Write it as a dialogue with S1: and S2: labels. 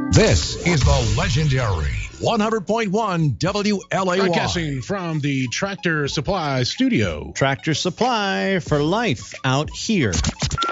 S1: This is the legendary 100.1 WLAY.
S2: Broadcasting from the Tractor Supply studio.
S3: Tractor Supply for life out here.